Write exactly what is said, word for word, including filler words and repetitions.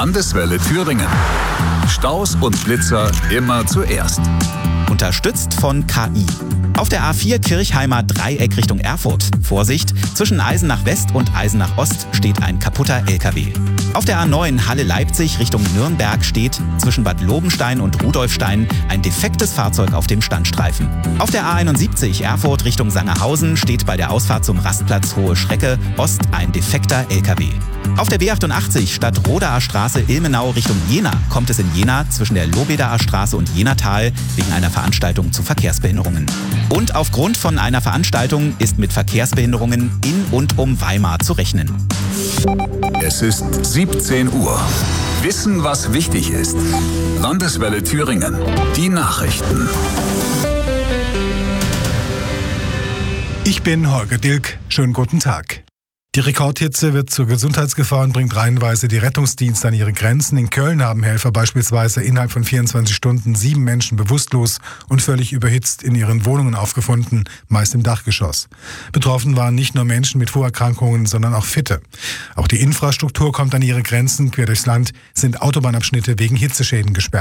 Landeswelle Thüringen. Staus und Blitzer immer zuerst. Unterstützt von K I. Auf der A vier Kirchheimer Dreieck Richtung Erfurt. Vorsicht, zwischen Eisenach West und Eisenach Ost steht ein kaputter L K W. Auf der A neun Halle-Leipzig Richtung Nürnberg steht zwischen Bad Lobenstein und Rudolfstein ein defektes Fahrzeug auf dem Standstreifen. Auf der A einundsiebzig Erfurt Richtung Sangerhausen steht bei der Ausfahrt zum Rastplatz Hohe Schrecke Ost ein defekter L K W. Auf der B achtundachtzig Stadt-Rodaer Straße Ilmenau Richtung Jena kommt es in Jena zwischen der Lobedaer Straße und Jenatal wegen einer Veranstaltung zu Verkehrsbehinderungen. Und aufgrund von einer Veranstaltung ist mit Verkehrsbehinderungen in und um Weimar zu rechnen. Es ist siebzehn Uhr. Wissen, was wichtig ist. Landeswelle Thüringen. Die Nachrichten. Ich bin Holger Dilk. Schönen guten Tag. Die Rekordhitze wird zur Gesundheitsgefahr und bringt reihenweise die Rettungsdienste an ihre Grenzen. In Köln haben Helfer beispielsweise innerhalb von vierundzwanzig Stunden sieben Menschen bewusstlos und völlig überhitzt in ihren Wohnungen aufgefunden, meist im Dachgeschoss. Betroffen waren nicht nur Menschen mit Vorerkrankungen, sondern auch Fitte. Auch die Infrastruktur kommt an ihre Grenzen. Quer durchs Land sind Autobahnabschnitte wegen Hitzeschäden gesperrt.